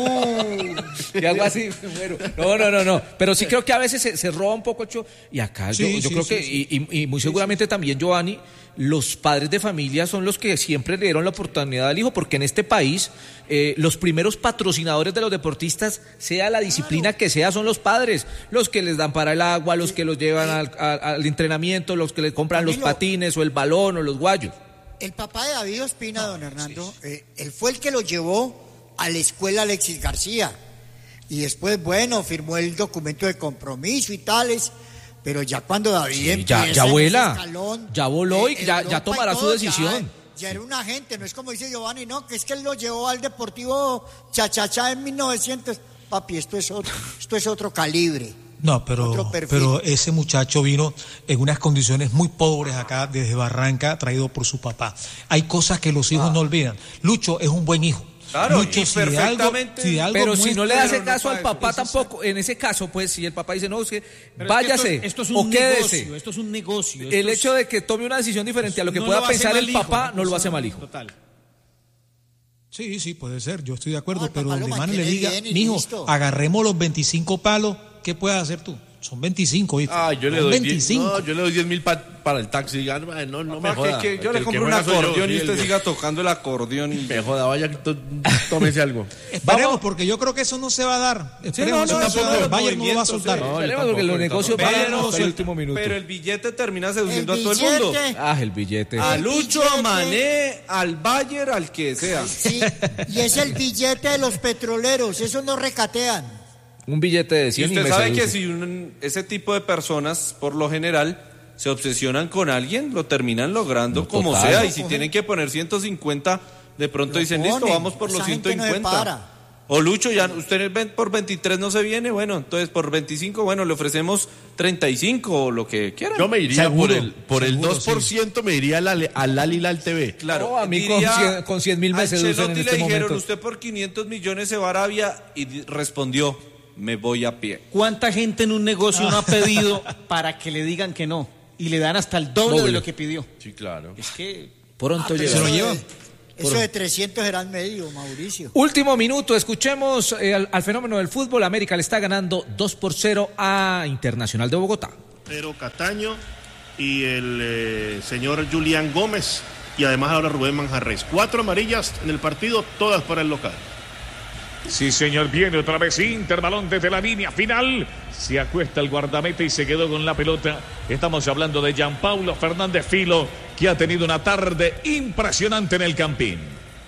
Y algo así, bueno. No. Pero sí creo que a veces se roba un poco el show. Y acá yo creo que, y muy seguramente también, Giovanni, los padres de familia son los que siempre le dieron la oportunidad al hijo, porque en este país los primeros patrocinadores de los deportistas, sea la disciplina que sea, son los padres, los que les dan para el agua, los que los llevan al entrenamiento, los que les compran los patines o el balón o los guayos. El papá de David Ospina, don Hernando, él fue el que lo llevó a la escuela Alexis García, y después, firmó el documento de compromiso y tales, pero ya cuando David empieza ya vuela, escalón, ya voló y ya tomará su decisión. Ya era un agente, no es como dice Giovanni, no, que es que él lo llevó al Deportivo Chachachá en 1900. Papi, esto es otro calibre. No, pero ese muchacho vino en unas condiciones muy pobres acá desde Barranca, traído por su papá. Hay cosas que los hijos no olvidan. Lucho es un buen hijo. Claro, Lucho, perfectamente. Pero si no le hace caso al papá tampoco, en ese caso, pues, si el papá dice, no, es que váyase, esto es o quédese. Esto es un negocio. El hecho de que tome una decisión diferente a lo que pueda pensar el papá, no lo hace mal hijo. Total. Sí, puede ser, yo estoy de acuerdo, No, pero papá lo donde Mane le mantiene diga, bien y mijo, listo. agarremos los 25 palos, ¿qué puedes hacer tú? Son 25, ¿viste? Yo le Son doy 25. No, yo le doy 10.000 para el taxi. No me joda. Que yo le El compro que un juega soy yo, acordeón sí, y usted el- siga tocando el acordeón. Y... Me joda, vaya, tómese algo. Esperemos, porque yo creo que eso no se va a dar. Esperemos, no, eso eso se va a no, dar. los Bayern no lo va a movimientos, soltar. no. Esperemos, porque los negocios van hasta el último minuto. Pero el billete termina El seduciendo a todo el mundo. billete, El billete. A El Lucho, billete. a Mané, al Bayer, al que sea. sí, y es el billete de los petroleros, eso no recatean. Un billete de Y 100 usted me sabe seduce. que si ese tipo de personas, por lo general, se obsesionan con alguien, lo terminan logrando No, como total. sea. Y si tienen que poner 150, de pronto Lo dicen, ponen. listo, vamos por Esa los gente no se 150. para. O Lucho, ya usted por 23 no se viene, bueno, entonces por 25, bueno, le ofrecemos 35 o lo que quieran. Yo me iría Seguro, por el seguro, 2%, me iría al Al Hilal TV. Claro, No, a mí con 100.000 me seducen en Ancelotti este le dijeron, momento. usted por 500 millones se va a Arabia, y respondió, me voy a pie. ¿Cuánta gente en un negocio no ha pedido para que le digan que no? Y le dan hasta el doble de lo que pidió. Sí, claro. Es que Pronto Pero llega. se lo eso llevan. Eso de 300 eran medio, Mauricio. Último minuto, escuchemos al fenómeno del fútbol. América le está ganando 2-0 a Internacional de Bogotá. Pero Cataño y el señor Julián Gómez y además ahora Rubén Manjarres. 4 amarillas en el partido, todas para el local. Sí, señor, viene otra vez Inter, balón desde la línea final. Se acuesta el guardameta y se quedó con la pelota. Estamos hablando de Gianpaulo Fernández Filo, que ha tenido una tarde impresionante en el Campín.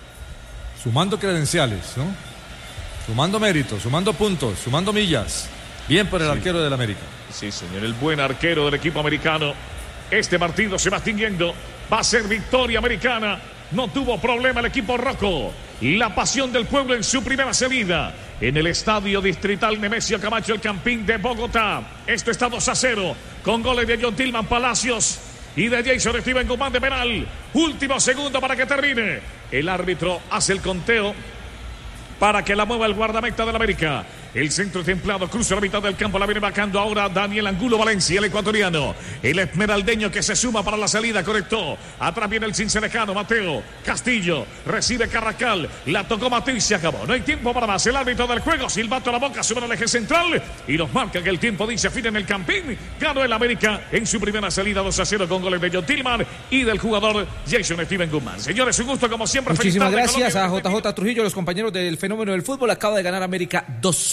Sumando credenciales, ¿no? Sumando méritos, sumando puntos, sumando millas. Bien por el arquero del América. Sí, señor, el buen arquero del equipo americano. Este partido se va extinguiendo. Va a ser victoria americana. No tuvo problema el equipo rojo. La pasión del pueblo en su primera salida. En el estadio distrital Nemesio Camacho, el Campín de Bogotá. Esto está 2-0 con goles de John Tillman Palacios y de Jason Steven Guzmán de penal. Último segundo para que termine. El árbitro hace el conteo para que la mueva el guardameta del América. El centro templado cruza la mitad del campo, la viene marcando ahora Daniel Angulo Valencia, el ecuatoriano. El esmeraldeño que se suma para la salida, correcto. Atrás viene el cincelejano, Mateo Castillo. Recibe Carrascal, la tocó Mateo y se acabó. No hay tiempo para más. El árbitro del juego, silbato a la boca, sube al eje central y nos marca que el tiempo dice fin en el Campín. Ganó el América en su primera salida 2-0 con goles de John Tillman y del jugador Jason Steven Guzmán. Señores, un gusto como siempre. Muchísimas Feliz tarde, gracias a Colombia. JJ Trujillo, los compañeros del fenómeno del fútbol. Acaba de ganar América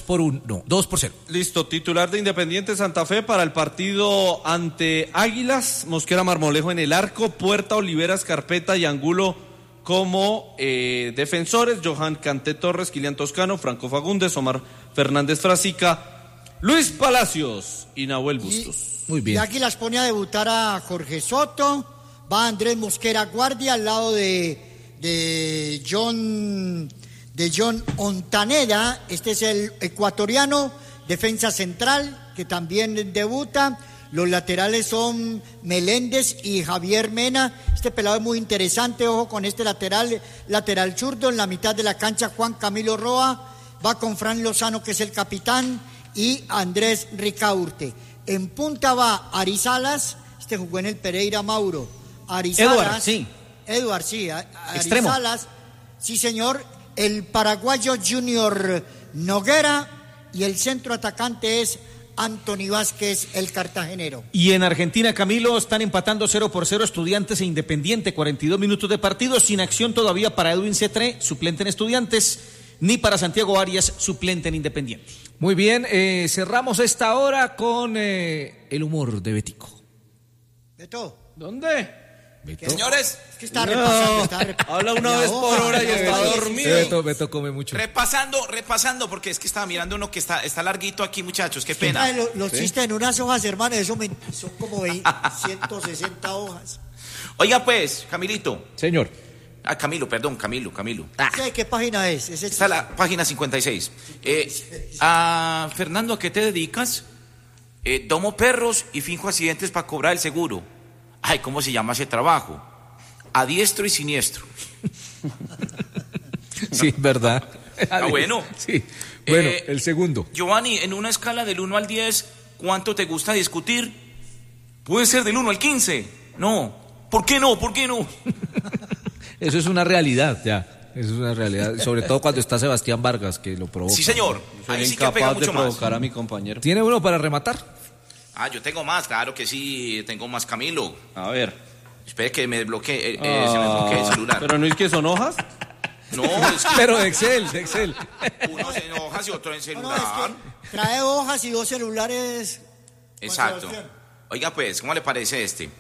2-0. Listo, titular de Independiente Santa Fe para el partido ante Águilas, Mosquera Marmolejo en el arco, Puerta, Oliveras, Carpeta y Angulo como defensores, Johan Canté Torres, Kilian Toscano, Franco Fagundes, Omar Fernández Frasica, Luis Palacios y Nahuel Bustos. Muy bien. Y aquí las pone a debutar a Jorge Soto, va Andrés Mosquera Guardia al lado de John Ontaneda. Este es el ecuatoriano, defensa central, que también debuta. Los laterales son Meléndez y Javier Mena. Este pelado es muy interesante, ojo con este lateral zurdo. En la mitad de la cancha Juan Camilo Roa, va con Fran Lozano, que es el capitán, y Andrés Ricaurte. En punta va Arizalas, este jugó en el Pereira Mauro. Arizalas, Edward, sí. Extremo. Arizalas, sí señor. El paraguayo Junior Noguera y el centro atacante es Anthony Vázquez, el cartagenero. Y en Argentina, Camilo, están empatando 0-0 Estudiantes e Independiente, 42 minutos de partido, sin acción todavía para Edwin Cetré, suplente en Estudiantes, ni para Santiago Arias, suplente en Independiente. Muy bien, cerramos esta hora con el humor de Betico. Beto, ¿Dónde? Beto. Señores, es que está repasando. Habla una vez por hora y está dormido. Beto come mucho. repasando, porque es que estaba mirando uno que está larguito aquí, muchachos, qué pena. Ay, los chistes en unas hojas, hermano, eso son como 160 hojas. Oiga pues, Camilito. Señor. Camilo. ¿Sí? ¿Qué página es? Está la página 56. A Fernando, ¿a qué te dedicas? Domo perros y finjo accidentes para cobrar el seguro. Ay, ¿cómo se llama ese trabajo? A diestro y siniestro. Sí, verdad. Bueno. Sí. Bueno, el segundo. Giovanni, en una escala del 1 al 10, ¿cuánto te gusta discutir? Puede ser del 1 al 15. No. ¿Por qué no? Eso es una realidad, ya. Es una realidad, sobre todo cuando está Sebastián Vargas, que lo provoca. Sí, señor. Soy Ahí sí que pega incapaz de mucho más. provocar a mi compañero. ¿Tiene uno para rematar? Yo tengo más, claro que sí, tengo más, Camilo. A ver. Espere que me desbloquee, se me desbloquee el celular. ¿Pero no es que son hojas? No, es que Pero de Excel. uno en hojas y otro en No, celular. es que trae hojas y 2 celulares. Exacto. Sebastián. Oiga, pues, ¿cómo le parece este?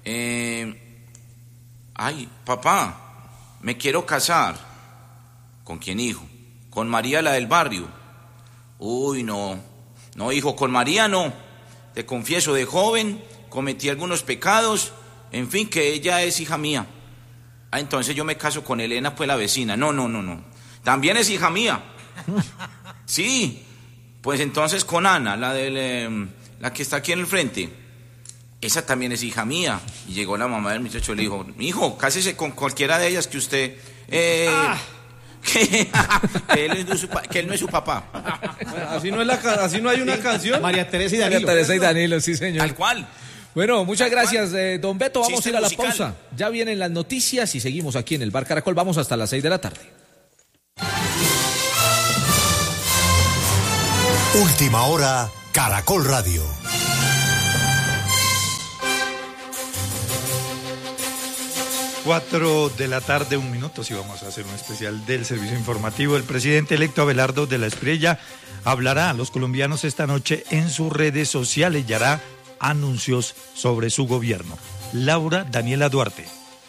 Ay, papá, me quiero casar. ¿Con quién, hijo? Con María, la del barrio. Uy, no. No, hijo, con María no. Te confieso, de joven cometí algunos pecados. En fin, que ella es hija mía. Entonces yo me caso con Elena, pues la vecina. No. También es hija mía. Sí. Pues entonces con Ana, la que está aquí en el frente. Esa también es hija mía. Y llegó la mamá del muchacho y le dijo, hijo, cásese con cualquiera de ellas que usted... que él no es su papá. Así no hay una canción. María Teresa y Danilo. María Teresa y Danilo, sí, señor. Tal cual. Bueno, muchas gracias, don Beto. Vamos Chiste a ir a la musical. pausa. Ya vienen las noticias y seguimos aquí en el Bar Caracol. Vamos hasta las 6 de la tarde. Última hora, Caracol Radio. 4 de la tarde, 1 minuto, si vamos a hacer un especial del servicio informativo. El presidente electo Abelardo de la Espriella hablará a los colombianos esta noche en sus redes sociales y hará anuncios sobre su gobierno. Laura Daniela Duarte.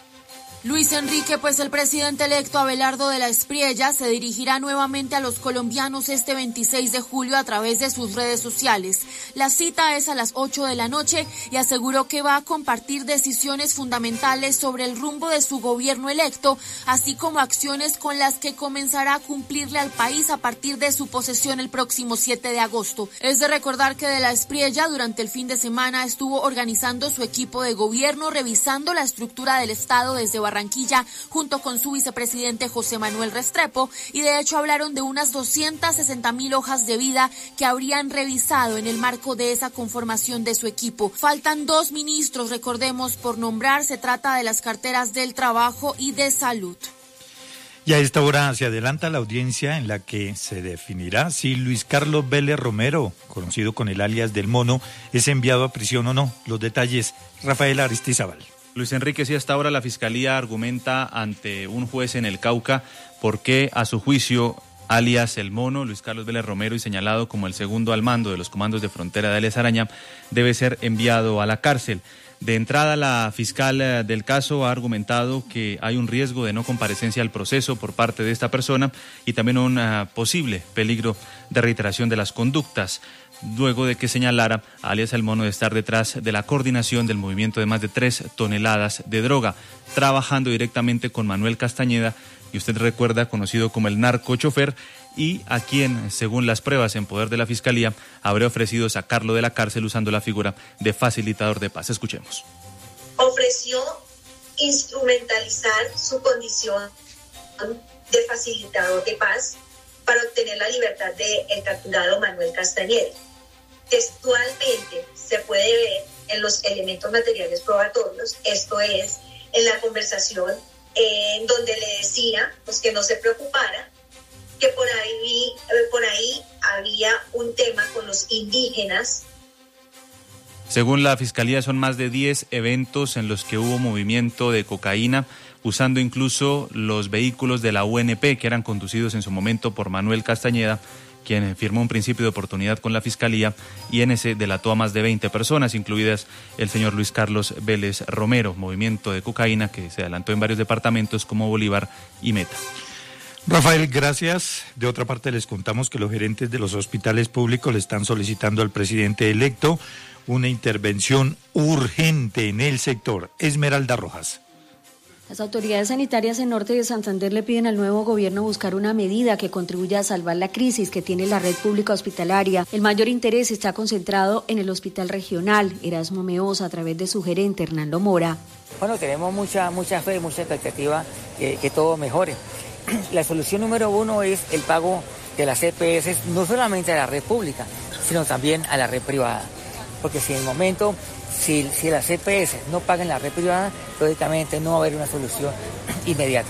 Luis Enrique, pues el presidente electo Abelardo de la Espriella se dirigirá nuevamente a los colombianos este 26 de julio a través de sus redes sociales. La cita es a las 8 de la noche y aseguró que va a compartir decisiones fundamentales sobre el rumbo de su gobierno electo, así como acciones con las que comenzará a cumplirle al país a partir de su posesión el próximo 7 de agosto. Es de recordar que de la Espriella durante el fin de semana estuvo organizando su equipo de gobierno, revisando la estructura del Estado desde Barranquilla, junto con su vicepresidente José Manuel Restrepo, y de hecho hablaron de unas 260.000 hojas de vida que habrían revisado en el marco de esa conformación de su equipo. Faltan 2 ministros, recordemos, por nombrar. Se trata de las carteras del Trabajo y de Salud. Y a esta hora se adelanta la audiencia en la que se definirá si Luis Carlos Vélez Romero, conocido con el alias del Mono, es enviado a prisión o no. Los detalles, Rafael Aristizábal. Luis Enrique, sí, hasta ahora la Fiscalía argumenta ante un juez en el Cauca por qué, a su juicio, alias El Mono, Luis Carlos Vélez Romero, y señalado como el segundo al mando de los comandos de frontera de Alias Araña, debe ser enviado a la cárcel. De entrada, la fiscal del caso ha argumentado que hay un riesgo de no comparecencia al proceso por parte de esta persona y también un posible peligro de reiteración de las conductas, luego de que señalara a alias El Mono de estar detrás de la coordinación del movimiento de más de 3 toneladas de droga, trabajando directamente con Manuel Castañeda, y usted recuerda, conocido como el narcochofer, y a quien, según las pruebas en poder de la Fiscalía, habría ofrecido sacarlo de la cárcel usando la figura de facilitador de paz. Escuchemos. Ofreció instrumentalizar su condición de facilitador de paz para obtener la libertad del capturado Manuel Castañeda. Textualmente se puede ver en los elementos materiales probatorios, esto es, en la conversación en donde le decía pues, que no se preocupara, que por ahí había un tema con los indígenas. Según la Fiscalía, son más de 10 eventos en los que hubo movimiento de cocaína, usando incluso los vehículos de la UNP, que eran conducidos en su momento por Manuel Castañeda, quien firmó un principio de oportunidad con la Fiscalía, y en ese delató a más de 20 personas, incluidas el señor Luis Carlos Vélez Romero, movimiento de cocaína que se adelantó en varios departamentos como Bolívar y Meta. Rafael, gracias. De otra parte, les contamos que los gerentes de los hospitales públicos le están solicitando al presidente electo una intervención urgente en el sector. Esmeralda Rojas. Las autoridades sanitarias en Norte de Santander le piden al nuevo gobierno buscar una medida que contribuya a salvar la crisis que tiene la red pública hospitalaria. El mayor interés está concentrado en el hospital regional Erasmo Meosa a través de su gerente Hernando Mora. Bueno, tenemos mucha fe, mucha expectativa que todo mejore. La solución número 1 es el pago de las EPS, no solamente a la red pública, sino también a la red privada. Porque si en el momento, si las EPS no pagan la red privada, lógicamente no va a haber una solución inmediata.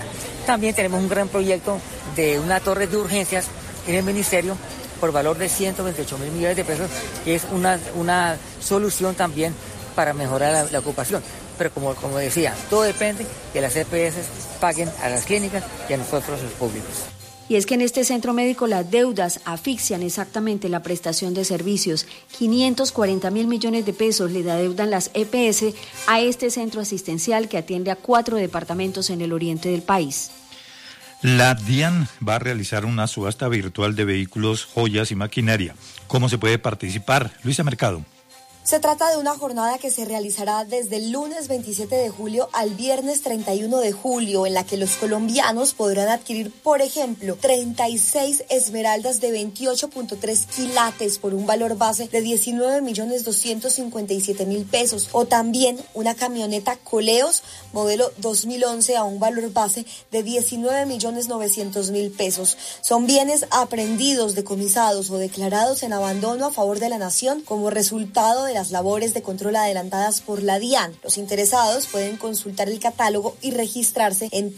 También tenemos un gran proyecto de una torre de urgencias en el ministerio por valor de 128 mil millones de pesos, que es una solución también para mejorar la ocupación. Pero como decía, todo depende que las EPS paguen a las clínicas y a nosotros los públicos. Y es que en este centro médico las deudas asfixian exactamente la prestación de servicios. 540 mil millones de pesos le adeudan las EPS a este centro asistencial que atiende a 4 departamentos en el oriente del país. La DIAN va a realizar una subasta virtual de vehículos, joyas y maquinaria. ¿Cómo se puede participar? Luisa Mercado. Se trata de una jornada que se realizará desde el lunes 27 de julio al viernes 31 de julio, en la que los colombianos podrán adquirir, por ejemplo, 36 esmeraldas de 28.3 quilates por un valor base de 19.257.000 pesos, o también una camioneta Coleos modelo 2011 a un valor base de 19.900.000 pesos. Son bienes aprehendidos, decomisados o declarados en abandono a favor de la nación como resultado de las labores de control adelantadas por la DIAN. Los interesados pueden consultar el catálogo y registrarse en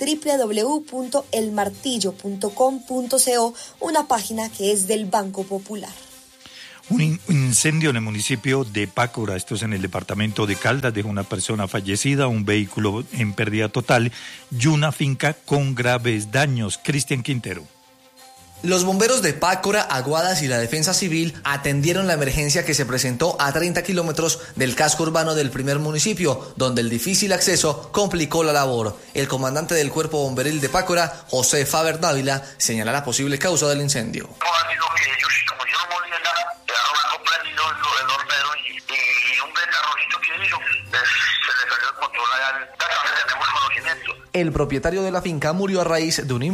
www.elmartillo.com.co, una página que es del Banco Popular. Un incendio en el municipio de Pácora, esto es en el departamento de Caldas, dejó una persona fallecida, un vehículo en pérdida total y una finca con graves daños. Cristian Quintero. Los bomberos de Pácora, Aguadas y la Defensa Civil atendieron la emergencia que se presentó a 30 kilómetros del casco urbano del primer municipio, donde el difícil acceso complicó la labor. El comandante del Cuerpo Bomberil de Pácora, José Faber Dávila, señala la posible causa del incendio. El propietario de la finca murió a raíz de un